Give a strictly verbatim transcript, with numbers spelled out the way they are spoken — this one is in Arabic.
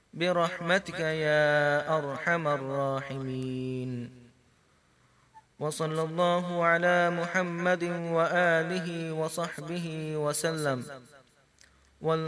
برحمتك يا أرحم الراحمين. وصلى الله على محمد وآله وصحبه وسلم.